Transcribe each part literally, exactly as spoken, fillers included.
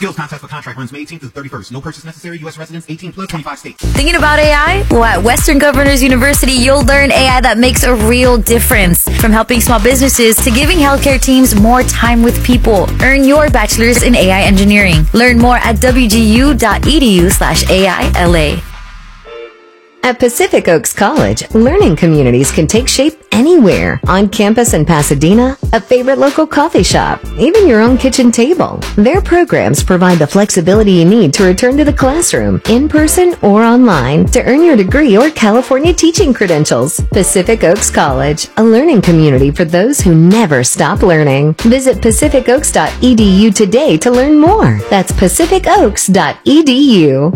Skills contest for contract runs May eighteenth to the thirty-first. No purchase necessary. U S residents eighteen plus, twenty-five states. Thinking about A I? Well, at Western Governors University, you'll learn A I that makes a real difference. From helping small businesses to giving healthcare teams more time with people. Earn your bachelor's in A I engineering. Learn more at w g u dot e d u slash A I L A. At Pacific Oaks College, learning communities can take shape anywhere. On campus in Pasadena, a favorite local coffee shop, even your own kitchen table. Their programs provide the flexibility you need to return to the classroom, in person or online, to earn your degree or California teaching credentials. Pacific Oaks College, a learning community for those who never stop learning. Visit pacific oaks dot e d u today to learn more. That's pacific oaks dot e d u.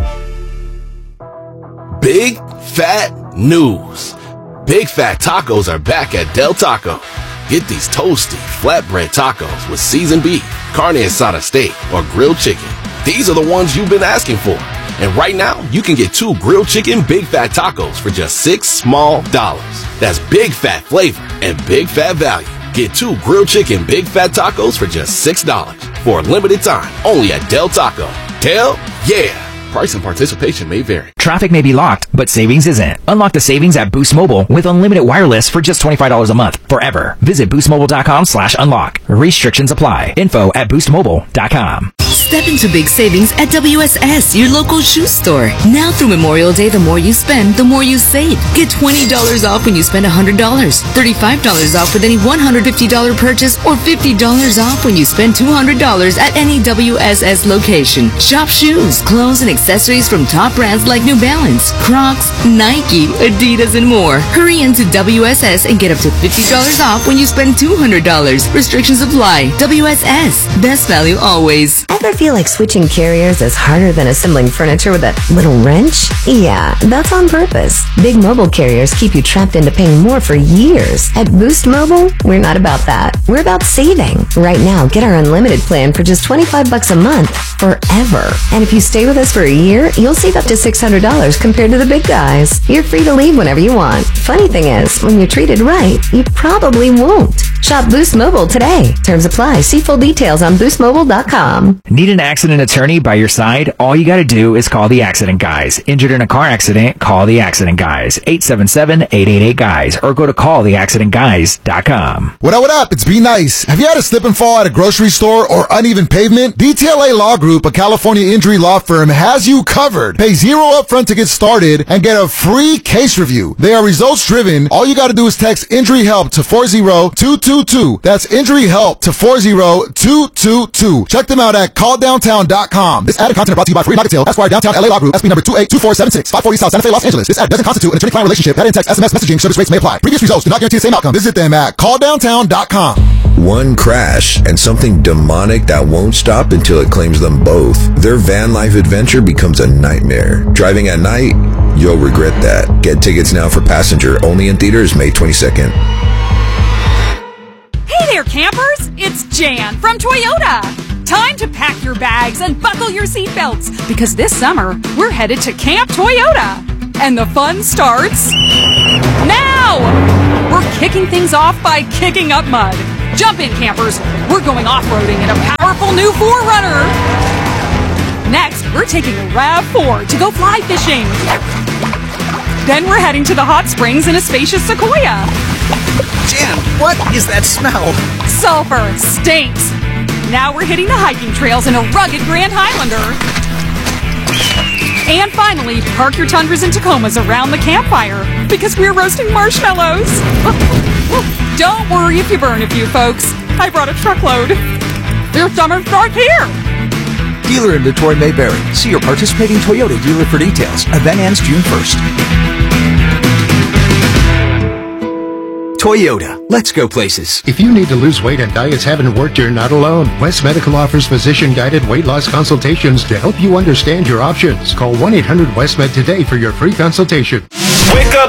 Big fat news. Big Fat Tacos are back at Del Taco. Get these toasty, flatbread tacos with seasoned beef, carne asada steak, or grilled chicken. These are the ones you've been asking for. And right now, you can get two grilled chicken Big Fat Tacos for just six small dollars. That's big fat flavor and big fat value. Get two grilled chicken Big Fat Tacos for just six dollars for a limited time only at Del Taco. Del, yeah. Price and participation may vary. Traffic may be locked, but savings isn't. Unlock the savings at Boost Mobile with unlimited wireless for just twenty-five dollars a month forever. Visit boost mobile dot com slash unlock. Restrictions apply. Info at boost mobile dot com. Step into big savings at W S S, your local shoe store. Now through Memorial Day, the more you spend, the more you save. Get twenty dollars off when you spend one hundred dollars, thirty-five dollars off with any one hundred fifty dollars purchase, or fifty dollars off when you spend two hundred dollars at any W S S location. Shop shoes, clothes, and accessories from top brands like New Balance, Crocs, Nike, Adidas, and more. Hurry into W S S and get up to fifty dollars off when you spend two hundred dollars. Restrictions apply. W S S, best value always. Ever feel like switching carriers is harder than assembling furniture with a little wrench? Yeah, that's on purpose. Big mobile carriers keep you trapped into paying more for years. At Boost Mobile, we're not about that. We're about saving. Right now, get our unlimited plan for just twenty-five bucks a month forever. And if you stay with us for a year, you'll save up to six hundred dollars compared to the big guys. You're free to leave whenever you want. Funny thing is, when you're treated right, you probably won't. Shop Boost Mobile today. Terms apply. See full details on boost mobile dot com. Need an accident attorney by your side? All you gotta do is call the Accident Guys. Injured in a car accident? Call the Accident Guys. eight seven seven, eight eight eight, guys or go to call the accident guys dot com. What up, what up? It's Be Nice. Have you had a slip and fall at a grocery store or uneven pavement? D T L A Law Group, a California injury law firm, has you covered. Pay zero upfront to get started and get a free case review. They are results driven. All you gotta do is text Injury Help to four zero two two two. That's Injury Help to four zero two two two. Check them out at call downtown dot com. This ad and content are brought to you by Free Market Sale, Esquire, Downtown L A Law Group, S P number two eight two four seven six, five forty South Santa Fe, Los Angeles. This ad doesn't constitute an attorney-client relationship. Head and text S M S messaging. Service rates may apply. Previous results do not guarantee the same outcome. Visit them at call downtown dot com. One crash and something demonic that won't stop until it claims them both. Their van life adventure becomes a nightmare. Driving at night? You'll regret that. Get tickets now for Passenger, only in theaters May twenty-second. Hey there, campers! It's Jan from Toyota! Time to pack your bags and buckle your seatbelts, because this summer, we're headed to Camp Toyota! And the fun starts now! We're kicking things off by kicking up mud. Jump in, campers! We're going off-roading in a powerful new four runner! Next, we're taking a RAV four to go fly fishing. Then we're heading to the hot springs in a spacious Sequoia. Jan, what is that smell? Sulfur stinks. Now we're hitting the hiking trails in a rugged Grand Highlander. And finally, park your Tundras and Tacomas around the campfire because we're roasting marshmallows. Don't worry if you burn a few, folks. I brought a truckload. Their summer starts here. Dealer inventory may vary. See your participating Toyota dealer for details. Event ends June first. Toyota. Let's go places. If you need to lose weight and diets haven't worked, you're not alone. West Medical offers physician-guided weight loss consultations to help you understand your options. Call one eight hundred West Med today for your free consultation. Wake up